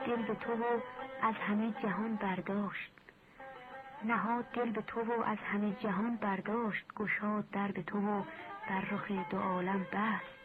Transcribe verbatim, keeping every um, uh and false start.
دل به تو و از همه جهان برداشت. نهاد دل به تو و از همه جهان برداشت، گشاد در به تو و بر رخ دو عالم بست.